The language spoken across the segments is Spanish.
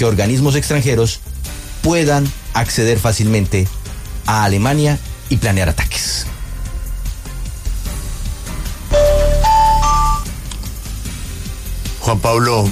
que organismos extranjeros puedan acceder fácilmente a Alemania y planear ataques. Juan Pablo,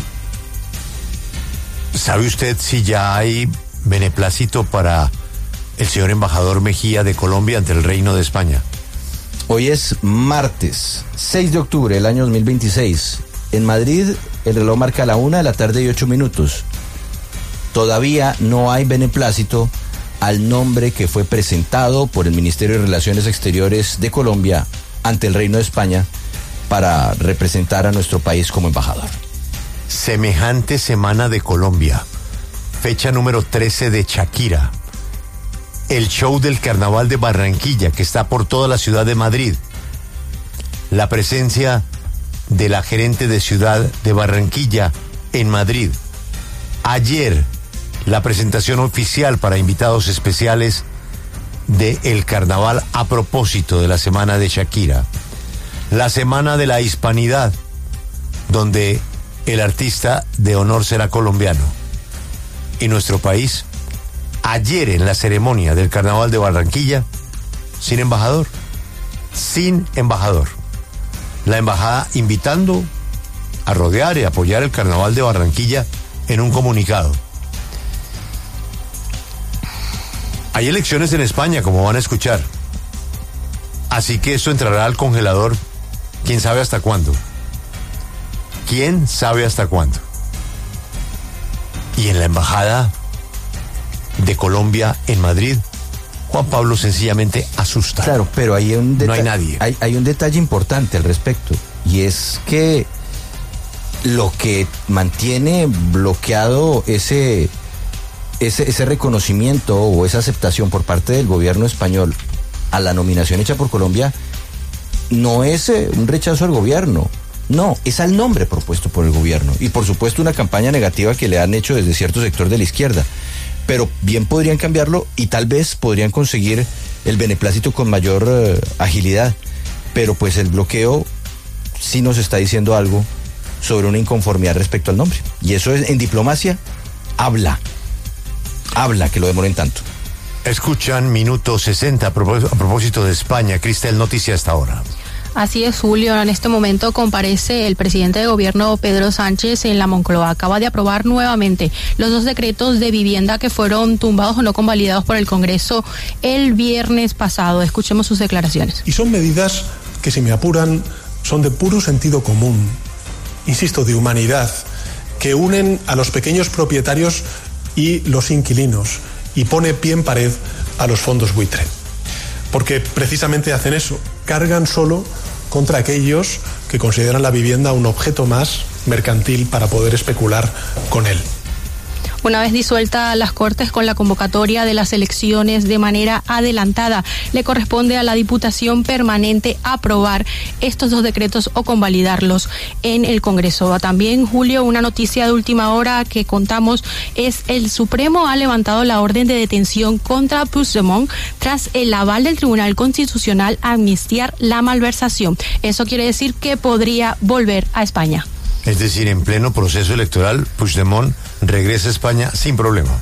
¿sabe usted si ya hay beneplácito para el señor embajador Mejía de Colombia ante el Reino de España? Hoy es martes 6 de octubre del año 2026. En Madrid el reloj marca la 1:08 p.m. Todavía no hay beneplácito al nombre que fue presentado por el Ministerio de Relaciones Exteriores de Colombia ante el Reino de España para representar a nuestro país como embajador. Semejante semana de Colombia, fecha número 13 de Shakira, el show del Carnaval de Barranquilla que está por toda la ciudad de Madrid, la presencia de la gerente de ciudad de Barranquilla en Madrid. Ayer, la presentación oficial para invitados especiales de el Carnaval a propósito de la semana de Shakira. La semana de la hispanidad, donde el artista de honor será colombiano. Y nuestro país, ayer en la ceremonia del Carnaval de Barranquilla, sin embajador. Sin embajador. La embajada invitando a rodear y apoyar el Carnaval de Barranquilla en un comunicado. Hay elecciones en España, como van a escuchar. Así que esto entrará al congelador, quién sabe hasta cuándo. ¿Quién sabe hasta cuándo? Y en la embajada de Colombia en Madrid, Juan Pablo sencillamente asusta. Claro, pero hay un no hay nadie. Hay un detalle importante al respecto, y es que lo que mantiene bloqueado ese reconocimiento o esa aceptación por parte del gobierno español a la nominación hecha por Colombia no es un rechazo al gobierno, no, es al nombre propuesto por el gobierno y por supuesto una campaña negativa que le han hecho desde cierto sector de la izquierda, pero bien podrían cambiarlo y tal vez podrían conseguir el beneplácito con mayor agilidad, pero pues el bloqueo sí nos está diciendo algo sobre una inconformidad respecto al nombre, y eso es, en diplomacia habla que lo demoren tanto. Escuchan Minuto 60 a propósito de España. Cristel, noticia hasta ahora. Así es, Julio. En este momento comparece el presidente de gobierno Pedro Sánchez en la Moncloa. Acaba de aprobar nuevamente los 2 decretos de vivienda que fueron tumbados o no convalidados por el Congreso el viernes pasado. Escuchemos sus declaraciones. Y son medidas que, si me apuran, son de puro sentido común, insisto, de humanidad, que unen a los pequeños propietarios y los inquilinos y pone pie en pared a los fondos buitre. Porque precisamente hacen eso, cargan solo contra aquellos que consideran la vivienda un objeto más mercantil para poder especular con él. Una vez disuelta las Cortes con la convocatoria de las elecciones de manera adelantada, le corresponde a la Diputación Permanente aprobar estos 2 decretos o convalidarlos en el Congreso. También, Julio, una noticia de última hora que contamos es el Supremo ha levantado la orden de detención contra Puigdemont tras el aval del Tribunal Constitucional a amnistiar la malversación. Eso quiere decir que podría volver a España. Es decir, en pleno proceso electoral, Puigdemont regresa a España sin problema.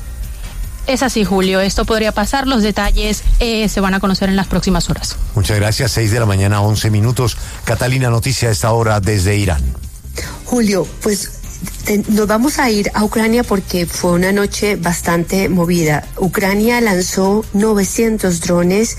Es así, Julio. Esto podría pasar. Los detalles se van a conocer en las próximas horas. Muchas gracias. 6 de la mañana, 11 minutos. Catalina, noticia a esta hora desde Irán. Julio, pues nos vamos a ir a Ucrania porque fue una noche bastante movida. Ucrania lanzó 900 drones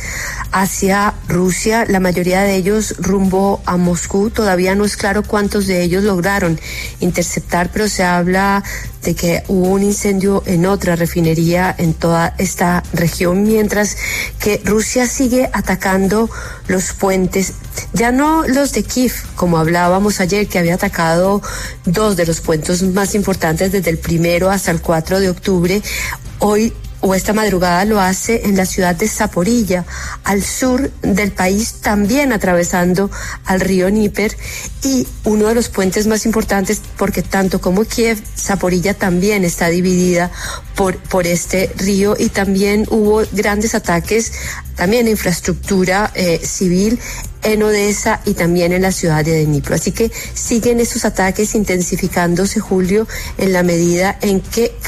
hacia Rusia, la mayoría de ellos rumbo a Moscú. Todavía no es claro cuántos de ellos lograron interceptar, pero se habla de que hubo un incendio en otra refinería en toda esta región, mientras que Rusia sigue atacando los puentes, ya no los de Kiev, como hablábamos ayer, que había atacado 2 de los puentes más importantes desde el 1 hasta el 4 de octubre. Hoy o esta madrugada lo hace en la ciudad de Zaporilla, al sur del país, también atravesando al río Dnieper, y uno de los puentes más importantes, porque tanto como Kiev, Zaporilla también está dividida por este río, y también hubo grandes ataques también a infraestructura civil en Odessa y también en la ciudad de Dnipro. Así que siguen esos ataques intensificándose, Julio, en la medida en que